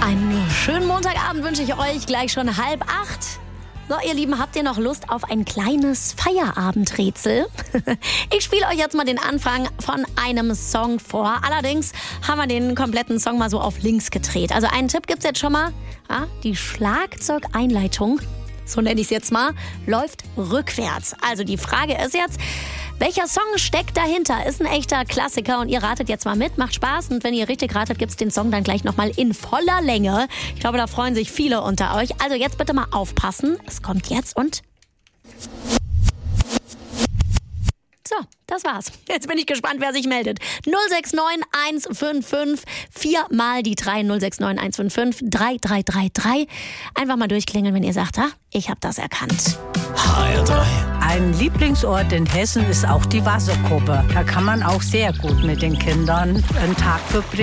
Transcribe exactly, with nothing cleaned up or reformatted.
Einen schönen Montagabend wünsche ich euch, gleich schon halb acht. So, ihr Lieben, habt ihr noch Lust auf ein kleines Feierabendrätsel? Ich spiele euch jetzt mal den Anfang von einem Song vor. Allerdings haben wir den kompletten Song mal so auf links gedreht. Also einen Tipp gibt's jetzt schon mal. Ja, die Schlagzeugeinleitung, so nenne ich es jetzt mal, läuft rückwärts. Also die Frage ist jetzt, welcher Song steckt dahinter? Ist ein echter Klassiker und ihr ratet jetzt mal mit. Macht Spaß und wenn ihr richtig ratet, gibt's den Song dann gleich nochmal in voller Länge. Ich glaube, da freuen sich viele unter euch. Also jetzt bitte mal aufpassen. Es kommt jetzt und... So, das war's. Jetzt bin ich gespannt, wer sich meldet. null sechs neun eins fünf fünf, vier mal die drei, null sechs neun eins fünf fünf, drei drei drei drei. Einfach mal durchklingeln, wenn ihr sagt, ha, ich habe das erkannt. H R drei. Ein Lieblingsort in Hessen ist auch die Wasserkuppe. Da kann man auch sehr gut mit den Kindern einen Tag verbringen.